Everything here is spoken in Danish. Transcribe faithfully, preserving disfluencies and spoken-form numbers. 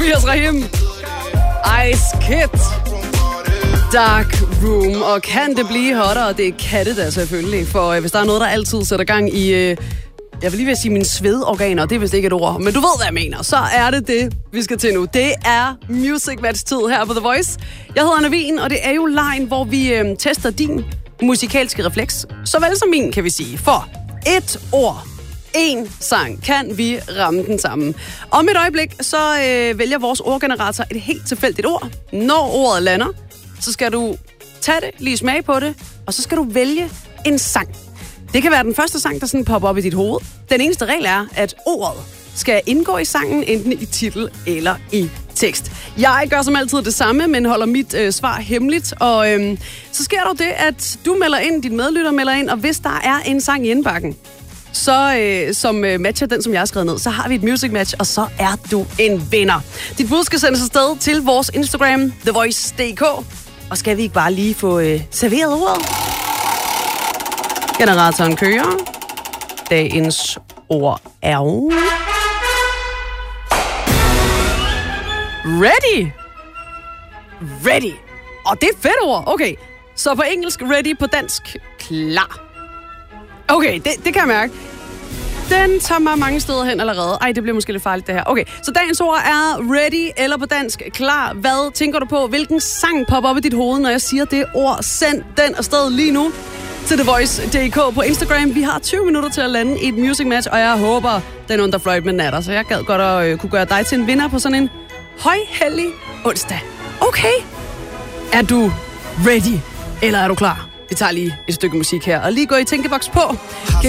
Tobias Rahim. Ice Kid. Dark Room. Og kan det blive hottere? Det kan det da selvfølgelig. For øh, hvis der er noget, der altid sætter gang i... Øh, jeg vil lige vil sige mine svedorganer, det er vist ikke et ord, men du ved, hvad jeg mener. Så er det det, vi skal til nu. Det er Music Match-tid her på The Voice. Jeg hedder Navin, og det er jo lejen, hvor vi øh, tester din musikalske refleks. Såvel som min, kan vi sige. For et ord, en sang, kan vi ramme den sammen. Om et øjeblik, så øh, vælger vores ordgenerator et helt tilfældigt ord. Når ordet lander, så skal du tage det, lige smage på det, og så skal du vælge en sang. Det kan være den første sang, der sådan popper op i dit hoved. Den eneste regel er, at ordet skal indgå i sangen, enten i titel eller i tekst. Jeg gør som altid det samme, men holder mit øh, svar hemmeligt. Og øh, så sker der det, at du melder ind, dit medlytter melder ind, og hvis der er en sang i indbakken, så øh, som øh, matcher den, som jeg har skrevet ned, så har vi et music match, og så er du en vinder. Dit bud skal sendes afsted til vores Instagram, the voice punktum d k. Og skal vi ikke bare lige få øh, serveret ordet? Generatoren kører. Dagens ord er... Ready! Ready! Og det er et fedt ord. Okay, så på engelsk ready, på dansk klar. Okay, det, det kan jeg mærke. Den tager mig mange steder hen allerede. Ej, det bliver måske lidt farligt det her. Okay, så dagens ord er ready, eller på dansk klar. Hvad tænker du på? Hvilken sang popper op i dit hoved, når jeg siger det ord? Send den afsted lige nu til The Voice punktum d k på Instagram. Vi har tyve minutter til at lande i et music match, og jeg håber, den underfløjt med natter. Så jeg gad godt at øh, kunne gøre dig til en vinder på sådan en højhellig onsdag. Okay. Er du ready, eller er du klar? Vi tager lige et stykke musik her, og lige gå i tænkeboks på.